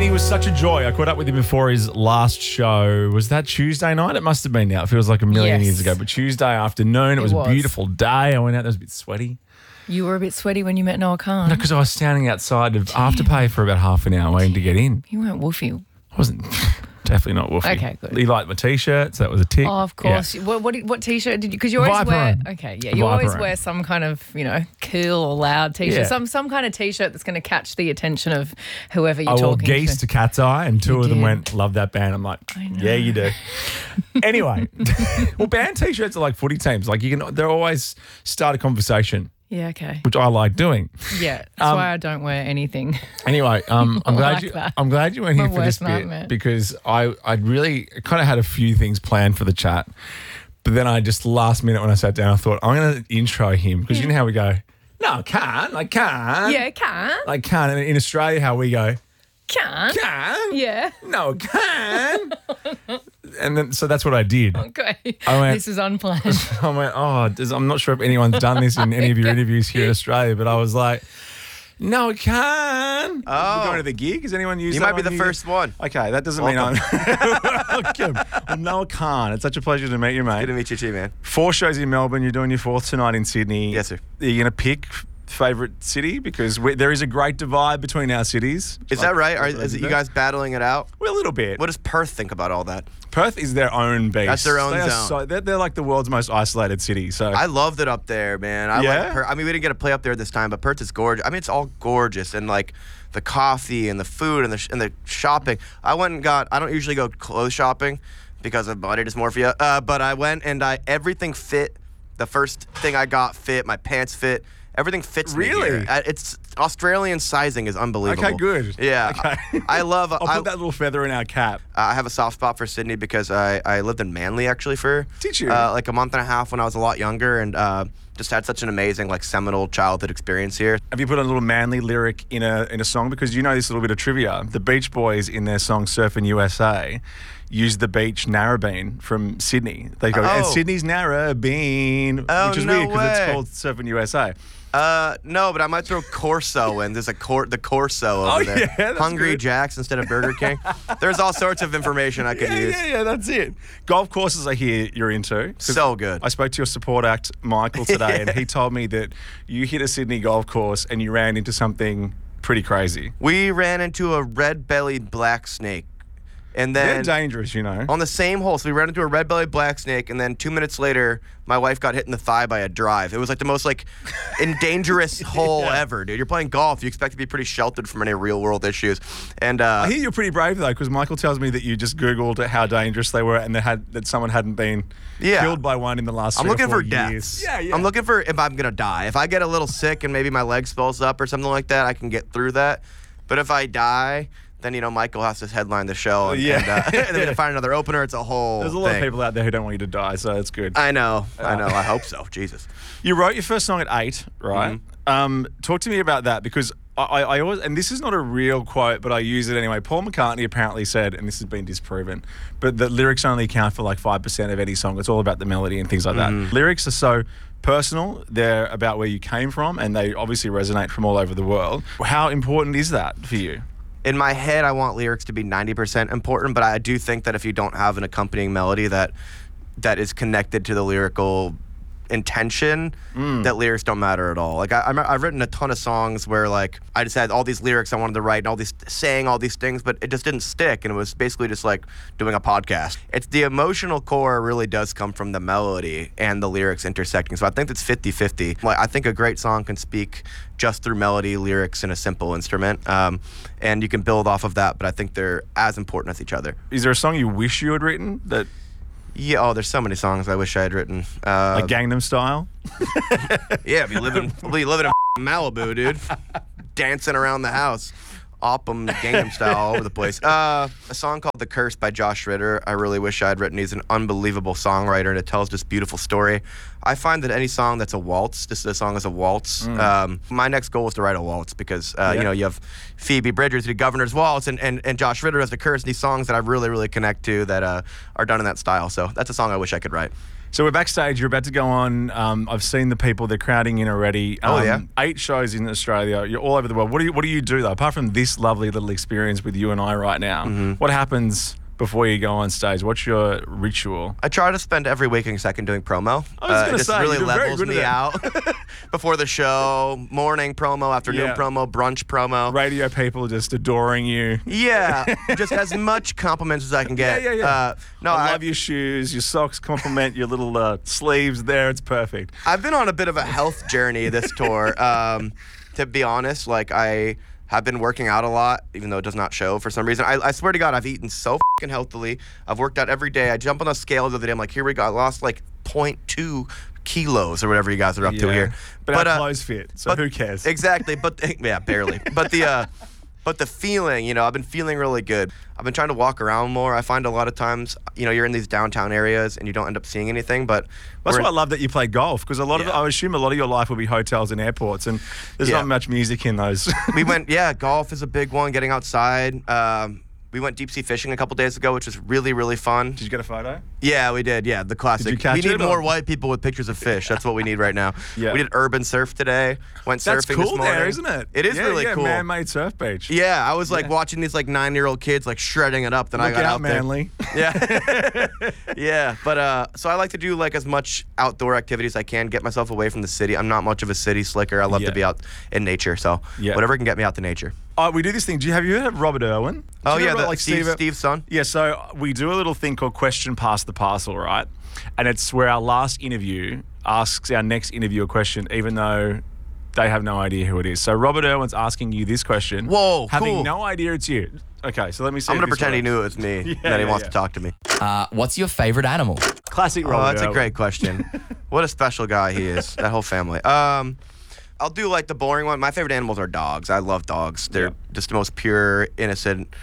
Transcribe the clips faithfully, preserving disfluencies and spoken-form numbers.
And he was such a joy. I caught up with him before his last show. Was that Tuesday night? It must have been now. It feels like a million Yes. years ago. But Tuesday afternoon, it, It was, was. a beautiful day. I went out there, it was a bit sweaty. You were a bit sweaty when you met Noah Khan. No, because I was standing outside of Afterpay for about half an hour waiting to get in. You weren't woofy. I wasn't definitely not woofy. Okay, good. He liked my T-shirt, so that was a tick. Oh, of course. Yeah. What, what what T-shirt did you? Because you always Viper wear. own. Okay, yeah, you always Viper own. wear some kind of you know cool or loud T-shirt, Yeah. some some kind of T-shirt that's going to catch the attention of whoever you're I wore talking Geese to. to Cat's Eye, and two You of them did. went, love that band. I'm like, I know. yeah, you do. Anyway, well, band T-shirts are like footy teams. Like you can, they're always start a conversation, Yeah, okay. which I like doing. Yeah, that's Um, why I don't wear anything. Anyway, um, I'm glad like you. that. I'm glad you went My here for this worst bit nightmare. because I I really kind of had a few things planned for the chat, but then I just last minute when I sat down, I thought I'm going to intro him because you know how we go. No, I can't. I can't. Yeah, can, I can't. And in Australia, how we go. can. Can. Yeah. No, I can. And then so that's what I did. Okay. I went- This is unplanned. I went, oh, does, I'm not sure if anyone's done this in any of your interviews here in Australia, but I was like, no, I can. Oh. You're going to the gig? Has anyone used You that might be on the you? first one. Okay, that doesn't Welcome. mean I'm welcome. Well, no, I can't. It's such a pleasure to meet you, mate. Good to meet you too, man. Four shows in Melbourne. You're doing your fourth tonight in Sydney. Yes, sir. Are you going to pick favourite city? Because we, there is a great divide between our cities. Is that right? Are, is it you guys battling it out? Well, a little bit. What does Perth think about all that? Perth is their own beast. That's their own They are zone. So, they're, they're like the world's most isolated city. So I loved it up there, man. I Yeah? like Perth. I mean, we didn't get to play up there this time, but Perth is gorgeous. I mean, it's all gorgeous and like the coffee and the food and the sh- and the shopping. I went and got. I don't usually go clothes shopping because of body dysmorphia. Uh, but I went and I everything fit. The first thing I got fit. My pants fit. Everything fits me Really? here. I- It's Australian sizing is unbelievable. Okay, good. Yeah. Okay. I, I love. I'll I, put that little feather in our cap. I have a soft spot for Sydney because I, I lived in Manly actually for Did you? Uh, like a month and a half when I was a lot younger and uh, just had such an amazing like seminal childhood experience here. Have you put a little manly lyric in a in a song? Because you know this little bit of trivia. The Beach Boys in their song Surfing U S A use the beach Narrabeen from Sydney. They go, and Oh. Sydney's Narrabeen, Oh, which is no weird because it's way. called Surfing U S A. Uh, no, but I might throw Corso in. There's a cor- the Corso over Oh, there. yeah, that's Hungry good. Jacks instead of Burger King. There's all sorts of information I could Yeah, use. yeah, yeah, that's it. Golf courses I hear you're into. 'Cause So good. I spoke to your support act, Michael, today, and he told me that you hit a Sydney golf course and you ran into something pretty crazy. We ran into a red-bellied black snake. And They're then dangerous, you know. on the same hole, so we ran into a red-bellied black snake, and then two minutes later, my wife got hit in the thigh by a drive. It was like the most like dangerous hole Yeah. ever, dude. You're playing golf, you expect to be pretty sheltered from any real-world issues, and uh, I hear you're pretty brave though, because Michael tells me that you just Googled how dangerous they were and they had that someone hadn't been Yeah. killed by one in the last. I'm three or looking four for death. years. Yeah, yeah. I'm looking for if I'm gonna die. If I get a little sick and maybe my leg swells up or something like that, I can get through that. But if I die, then you know Michael has to headline the show, and, Yeah. and, uh, and then to find another opener, it's a whole. There's a lot thing. of people out there who don't want you to die, so it's good. I know, I know. I hope so. Jesus. You wrote your first song at eight, right? Mm-hmm. Um, talk to me about that because I, I, I always, and this is not a real quote, but I use it anyway. Paul McCartney apparently said, and this has been disproven, but the lyrics only account for like five percent of any song. It's all about the melody and things like Mm-hmm. that. Lyrics are so personal. They're about where you came from, and they obviously resonate from all over the world. How important is that for you? In my head, I want lyrics to be ninety percent important, but I do think that if you don't have an accompanying melody that that is connected to the lyrical intention, Mm. that lyrics don't matter at all. Like I, I'm- I've written a ton of songs where like I just had all these lyrics I wanted to write and all these saying all these things, but it just didn't stick, and it was basically just like doing a podcast. It's the emotional core really does come from the melody and the lyrics intersecting. So I think it's fifty-fifty. Like I think a great song can speak just through melody, lyrics, and a simple instrument, um, and you can build off of that. But I think they're as important as each other. Is there a song you wish you had written that, Yeah. Oh, there's so many songs I wish I had written. Uh, like Gangnam Style? Yeah, be living, be living in Malibu, dude. Dancing around the house. Oppum Gangnam Style all over the place. Uh, a song called The Curse by Josh Ritter. I really wish I had written. He's an unbelievable songwriter, and it tells this beautiful story. I find that any song that's a waltz, this is a song as a waltz. Um, my next goal is to write a waltz because, uh, Yeah. you know, you have Phoebe Bridgers, the Governor's Waltz, and, and, and Josh Ritter has The Curse, these songs that I really, really connect to that uh, are done in that style. So that's a song I wish I could write. So we're backstage. You're about to go on. Um, I've seen the people. They're crowding in already. Um, Oh, yeah? Eight shows in Australia. You're all over the world. What do you What do you do though? Apart from this lovely little experience with you and I right now, Mm-hmm. what happens before you go on stage? What's your ritual? I try to spend every waking second doing promo. I was Uh, gonna it just say, really you're very levels good at me that. out before the show. Morning promo, afternoon Yeah. promo, brunch promo. Radio people just adoring you. Yeah, just as much compliments as I can get. Yeah, yeah, yeah. Uh, no, I I, love your shoes. Your socks compliment your little uh, sleeves there. It's perfect. I've been on a bit of a health journey this tour. Um, to be honest, like I have been working out a lot, even though it does not show for some reason. I, I swear to God, I've eaten so fucking healthily. I've worked out every day. I jump on a scale the other day. I'm like, here we go. I lost like zero point two kilos or whatever you guys are up to Yeah. here. But, our uh, clothes fit, so but- who cares? Exactly, but yeah, barely. But the uh, but the feeling, you know, I've been feeling really good. I've been trying to walk around more. I find a lot of times, you know, you're in these downtown areas and you don't end up seeing anything. But That's we're why I in- love that you play golf, because a lot of Yeah. I assume a lot of your life will be hotels and airports, and there's Yeah. not much music in those. we went, yeah, golf is a big one. Getting outside. Um, we went deep sea fishing a couple days ago, which was really really fun. Did you get a photo? Yeah, we did. Yeah, the classic. Did you catch we need it, more or- white people with pictures of fish. That's what we need right now. Yeah. We did urban surf today. Went That's surfing cool this morning. there, isn't it? It is yeah, really yeah, cool. Man-made surf beach. Yeah, I was like Yeah. watching these like nine-year-old kids like shredding it up. Then I Look got out, out there. Manly. Yeah. yeah. But uh so I like to do like as much outdoor activities as I can, get myself away from the city. I'm not much of a city slicker. I love Yeah. to be out in nature. So Yeah. whatever can get me out to nature. Oh, we do this thing. Do you have you heard of Robert Irwin? Do Oh you yeah, know the, about, like Steve, Steve's son. Yeah, so we do a little thing called Question Past the Parcel, right? And it's where our last interview asks our next interview a question, even though they have no idea who it is. So Robert Irwin's asking you this question. Whoa, having cool. no idea it's you. Okay, so let me see. I'm if gonna this pretend he works. knew it was me. Yeah, and that he yeah, wants yeah. to talk to me. Uh, what's your favorite animal? Classic Robert Oh, that's a Irwin. great question. What a special guy he is. That whole family. Um, I'll do like the boring one. My favorite animals are dogs. I love dogs. They're Yeah. just the most pure, innocent,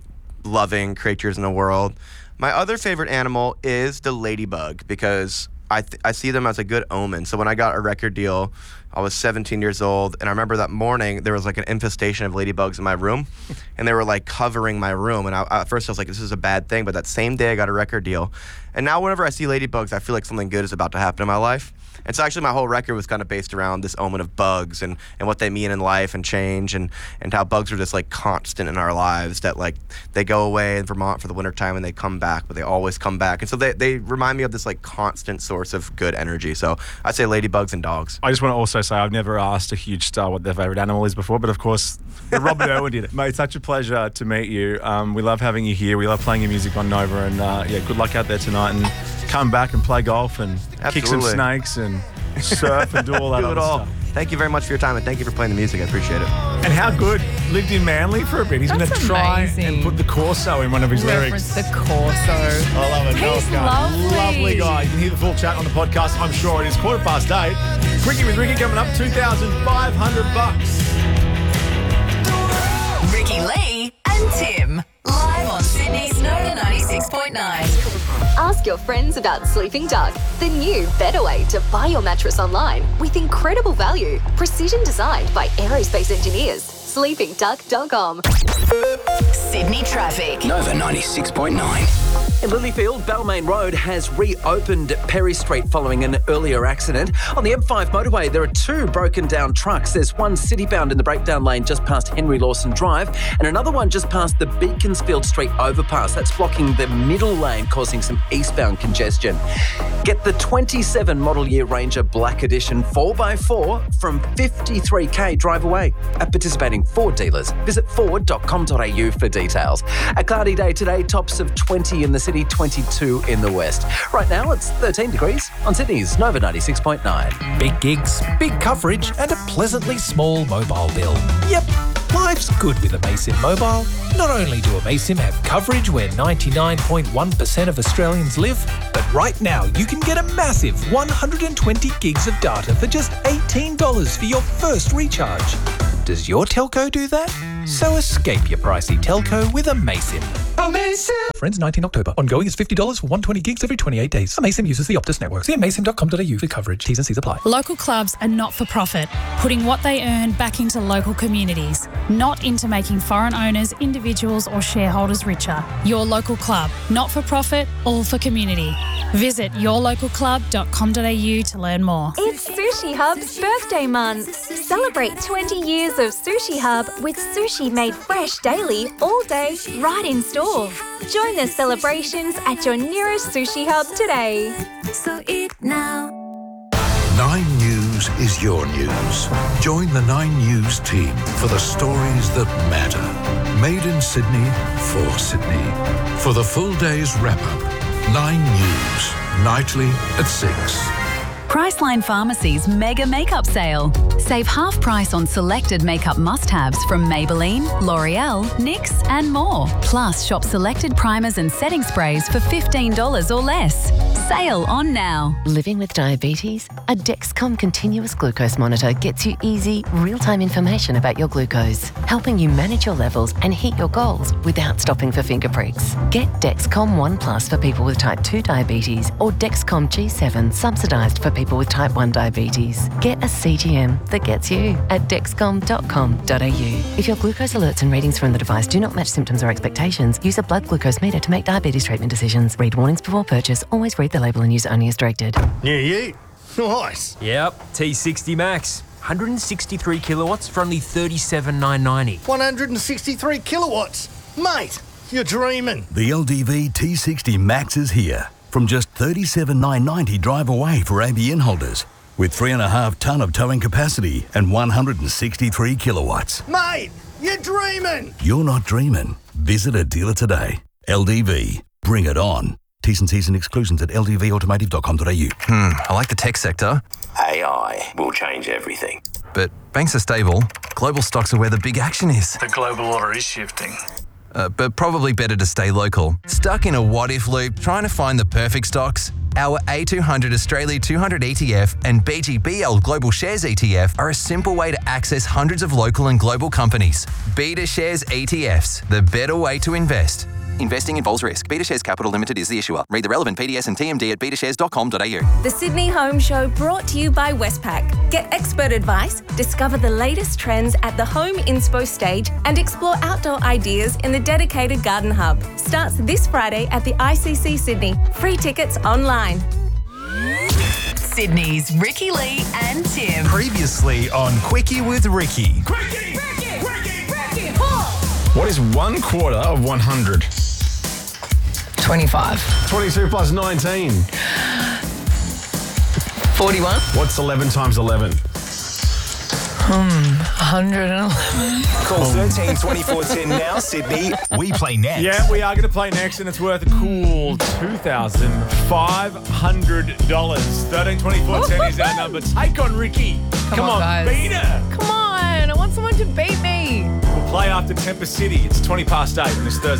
loving creatures in the world. My other favorite animal is the ladybug because I th- I see them as a good omen. So when I got a record deal, I was seventeen years old, and I remember that morning there was like an infestation of ladybugs in my room, and they were like covering my room. And I, at first I was like, this is a bad thing. But that same day I got a record deal, and now whenever I see ladybugs, I feel like something good is about to happen in my life. And so actually my whole record was kind of based around this omen of bugs and, and what they mean in life and change and, and how bugs are just like constant in our lives, that like they go away in Vermont for the wintertime and they come back, but they always come back. And so they, they remind me of this like constant source of good energy. So I'd say ladybugs and dogs. I just want to also say I've never asked a huge star what their favourite animal is before, but of course Robert Irwin did it. Mate, it's such a pleasure to meet you. Um, we love having you here. We love playing your music on Nova, and uh, yeah, good luck out there tonight, and come back and play golf and kick some Absolutely. snakes and surf and do all that Do other it all. stuff. Thank you very much for your time and thank you for playing the music. I appreciate it. And how good. Lived in Manly for a bit. He's going to That's try amazing. and put the Corso in one of his Reference lyrics. the Corso. I love it. Noah He's Scott. lovely. Lovely guy. You can hear the full chat on the podcast, I'm sure. It is quarter past eight. Ricky with Ricky coming up, two thousand five hundred bucks. Ricky Lee and Tim. Live on Sydney's Nova ninety-six point nine. Ask your friends about Sleeping Duck, the new, better way to buy your mattress online with incredible value, precision designed by aerospace engineers. sleeping duck dot com. Sydney traffic. Nova ninety-six point nine. In Lilyfield, Balmain Road has reopened Perry Street following an earlier accident. On the M five motorway, there are two broken down trucks. There's one city-bound in the breakdown lane just past Henry Lawson Drive and another one just past the Beaconsfield Street overpass. That's blocking the middle lane, causing some eastbound congestion. Get the twenty-seven model year Ranger Black Edition four by four from fifty-three k drive away at participating Ford dealers. Visit ford dot com dot a u for details. A cloudy day today, tops of twenty in the city, twenty-two in the west. Right now it's thirteen degrees on Sydney's Nova ninety-six point nine. Big gigs, big coverage, and a pleasantly small mobile bill. Yep, life's good with Amaysim Mobile. Not only do Amaysim have coverage where ninety-nine point one percent of Australians live, but right now you can get a massive one hundred twenty gigs of data for just eighteen dollars for your first recharge. Does your telco do that? So escape your pricey telco with Amaysim. Amaysim! Friends, nineteenth October. Ongoing is fifty dollars for one hundred twenty gigs every twenty-eight days. Amaysim uses the Optus network. See amaysim dot com dot a u for coverage. T's and C's apply. Local clubs are not for profit, putting what they earn back into local communities, not into making foreign owners, individuals or shareholders richer. Your local club, not for profit, all for community. Visit your local club dot com dot a u to learn more. It's Sushi Hub's birthday month. Celebrate twenty years of Sushi Hub with sushi made fresh daily, all day, right in store. Join the celebrations at your nearest Sushi Hub today. So eat now. Nine News is your news. Join the Nine News team for the stories that matter. Made in Sydney, for Sydney. For the full day's wrap-up, Nine News, nightly at six. Priceline Pharmacy's Mega Makeup Sale. Save half price on selected makeup must-haves from Maybelline, L'Oreal, N Y X and more. Plus, shop selected primers and setting sprays for fifteen dollars or less. Sale on now. Living with diabetes? A Dexcom continuous glucose monitor gets you easy, real-time information about your glucose, helping you manage your levels and hit your goals without stopping for finger pricks. Get Dexcom One Plus for people with type two diabetes or Dexcom G seven subsidised for people with type one diabetes. Get a C G M that gets you at dexcom dot com dot a u. If your glucose alerts and readings from the device do not match symptoms or expectations, use a blood glucose meter to make diabetes treatment decisions. Read warnings before purchase. Always read the label and use only as directed. Yeah, yeah. Nice. Yep, T sixty Max. one hundred sixty-three kilowatts for only thirty-seven thousand nine hundred ninety. one hundred sixty-three kilowatts. Mate, you're dreaming. The L D V T sixty Max is here. From just thirty-seven thousand nine hundred ninety drive away for A B N holders. With three and a half tonne of towing capacity and one hundred sixty-three kilowatts. Mate, you're dreaming. You're not dreaming. Visit a dealer today. L D V. Bring it on. T's and C's and exclusions at l d v automotive dot com dot a u. Hmm, I like the tech sector. A I will change everything. But banks are stable. Global stocks are where the big action is. The global order is shifting. Uh, but probably better to stay local. Stuck in a what-if loop trying to find the perfect stocks? Our A two hundred Australia two hundred E T F and B G B L Global Shares E T F are a simple way to access hundreds of local and global companies. Beta Shares E T Fs, the better way to invest. Investing involves risk. Beta Shares Capital Limited is the issuer. Read the relevant P D S and T M D at beta shares dot com dot a u. The Sydney Home Show brought to you by Westpac. Get expert advice, discover the latest trends at the Home Inspo stage and explore outdoor ideas in the dedicated Garden Hub. Starts this Friday at the I C C Sydney. Free tickets online. Sydney's Ricky Lee and Tim. Previously on Quickie with Ricky. Ricky, Ricky, Ricky, Ricky, What is one quarter of one hundred? twenty-five. twenty-two plus nineteen. forty-one. What's eleven times eleven? Hmm, one hundred eleven. Call thirteen twenty-four ten now, Sydney. We play next. Yeah, we are going to play next, and it's worth a cool two thousand five hundred dollars. thirteen twenty-four ten is our number. Take on Ricky. Come, Come on, on, guys. beat her. Come on, I want someone to beat me. We'll play after Temper City. It's twenty past eight on this Thursday.